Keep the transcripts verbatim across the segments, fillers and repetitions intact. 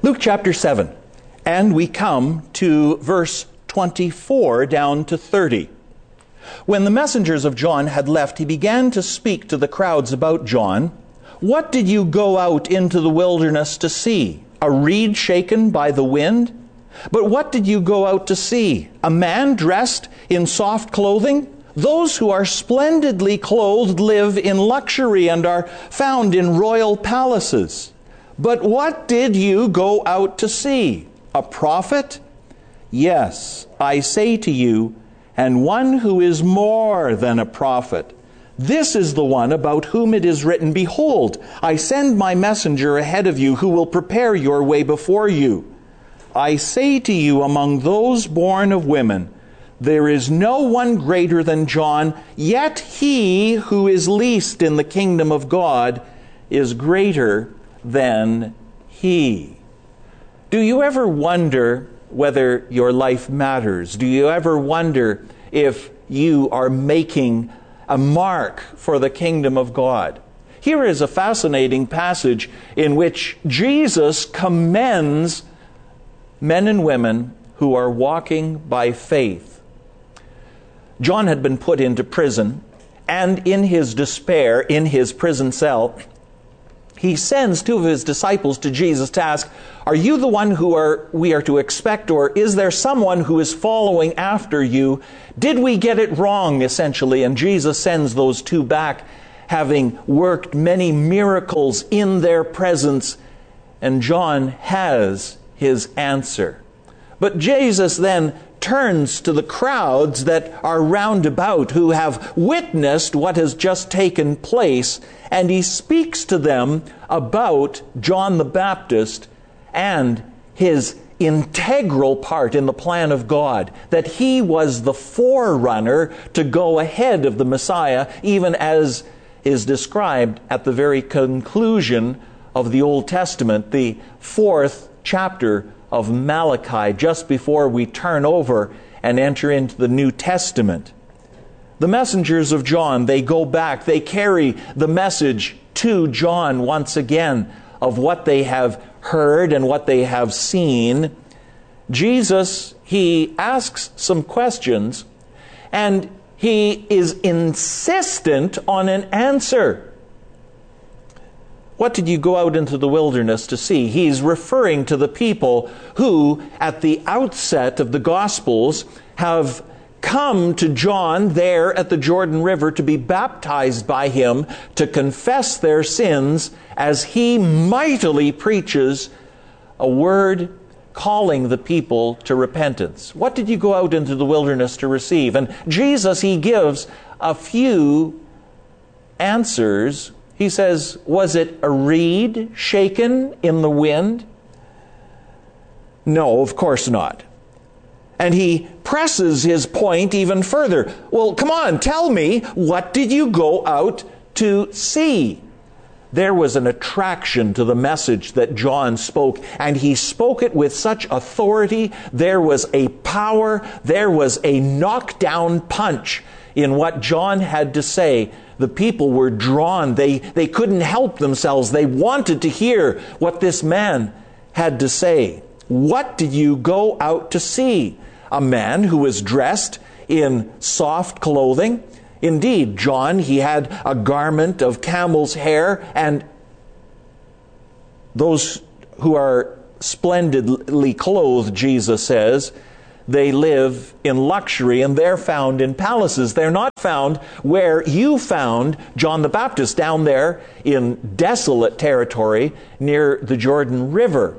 Luke chapter seven, and we come to verse twenty-four down to thirty. When the messengers of John had left, he began to speak to the crowds about John. What did you go out into the wilderness to see? A reed shaken by the wind? But what did you go out to see? A man dressed in soft clothing? Those who are splendidly clothed live in luxury and are found in royal palaces. But what did you go out to see? A prophet? Yes, I say to you, and one who is more than a prophet. This is the one about whom it is written, Behold, I send my messenger ahead of you who will prepare your way before you. I say to you, among those born of women, there is no one greater than John, yet he who is least in the kingdom of God is greater than he. Do you ever wonder whether your life matters? Do you ever wonder if you are making a mark for the kingdom of God? Here is a fascinating passage in which Jesus commends men and women who are walking by faith. John had been put into prison, and in his despair, in his prison cell, he sends two of his disciples to Jesus to ask, are you the one who are we are to expect, or is there someone who is following after you? Did we get it wrong, essentially? And Jesus sends those two back, having worked many miracles in their presence, and John has his answer. But Jesus then turns to the crowds that are round about who have witnessed what has just taken place, and he speaks to them about John the Baptist and his integral part in the plan of God, that he was the forerunner to go ahead of the Messiah, even as is described at the very conclusion of the Old Testament, the fourth chapter of Malachi, just before we turn over and enter into the New Testament. The messengers of John, they go back, they carry the message to John once again of what they have heard and what they have seen. Jesus, he asks some questions, and he is insistent on an answer. What did you go out into the wilderness to see? He's referring to the people who, at the outset of the Gospels, have come to John there at the Jordan River to be baptized by him, to confess their sins, as he mightily preaches a word calling the people to repentance. What did you go out into the wilderness to receive? And Jesus, he gives a few answers. He says, was it a reed shaken in the wind? No, of course not. And he presses his point even further. Well, come on, tell me, what did you go out to see? There was an attraction to the message that John spoke, and he spoke it with such authority. There was a power, there was a knockdown punch in what John had to say. The people were drawn. They, they couldn't help themselves. They wanted to hear what this man had to say. What did you go out to see? A man who was dressed in soft clothing? Indeed, John, he had a garment of camel's hair, and those who are splendidly clothed, Jesus says, they live in luxury, and they're found in palaces. They're not found where you found John the Baptist, down there in desolate territory near the Jordan River.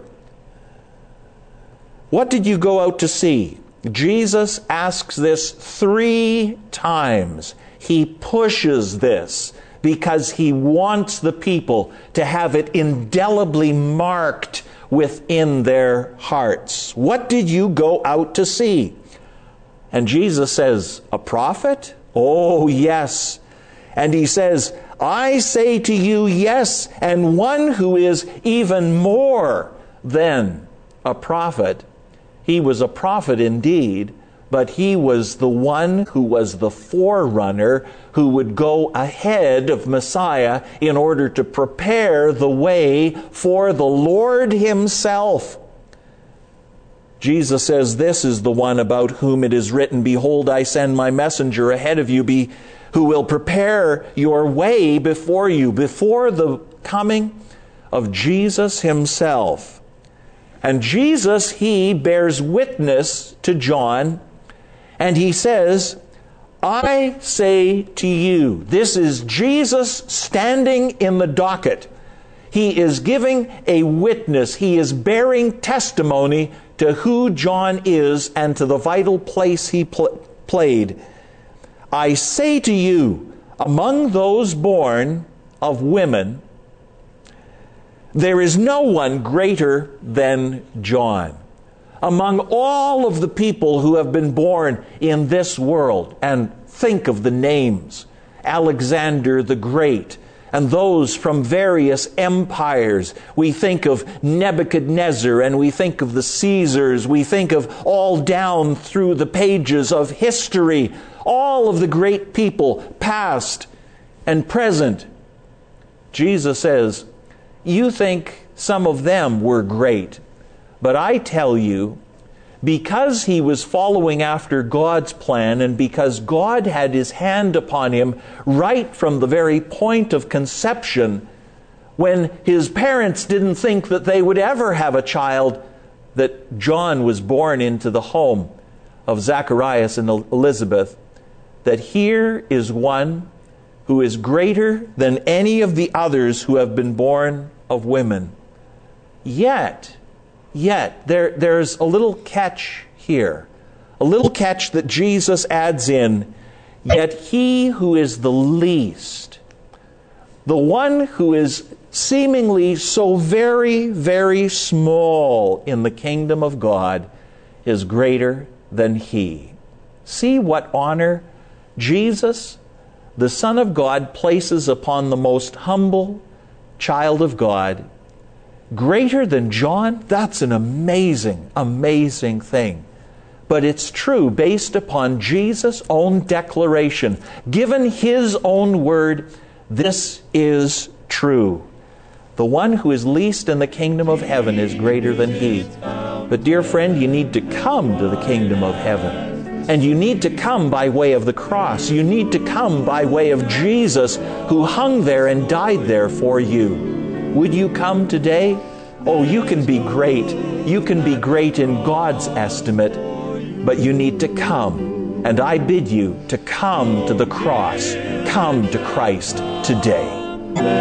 What did you go out to see? Jesus asks this three times. He pushes this because he wants the people to have it indelibly marked within their hearts. What did you go out to see? And Jesus says, a prophet? Oh, yes. And he says, I say to you, yes, and one who is even more than a prophet. He was a prophet indeed, but he was the one who was the forerunner who would go ahead of Messiah in order to prepare the way for the Lord himself. Jesus says, "This is the one about whom it is written, 'Behold, I send my messenger ahead of you, be, who will prepare your way before you,'" before the coming of Jesus himself. And Jesus, he bears witness to John, and he says, "I say to you," this is Jesus standing in the docket. He is giving a witness. He is bearing testimony to who John is and to the vital place he pl- played. "I say to you, among those born of women, there is no one greater than John." Among all of the people who have been born in this world, and think of the names, Alexander the Great, and those from various empires. We think of Nebuchadnezzar, and we think of the Caesars. We think of all down through the pages of history, all of the great people, past and present. Jesus says, you think some of them were great, but I tell you, because he was following after God's plan, and because God had his hand upon him right from the very point of conception, when his parents didn't think that they would ever have a child, that John was born into the home of Zacharias and Elizabeth, that here is one who is greater than any of the others who have been born of women. Yet, Yet, there, there's a little catch here. A little catch that Jesus adds in. Yet he who is the least, the one who is seemingly so very, very small in the kingdom of God, is greater than he. See what honor Jesus, the Son of God, places upon the most humble child of God. Greater than John? That's an amazing, amazing thing. But it's true based upon Jesus' own declaration. Given his own word, this is true. The one who is least in the kingdom of heaven is greater than he. But dear friend, you need to come to the kingdom of heaven. And you need to come by way of the cross. You need to come by way of Jesus, who hung there and died there for you. Would you come today? Oh, you can be great. You can be great in God's estimate, but you need to come. And I bid you to come to the cross. Come to Christ today.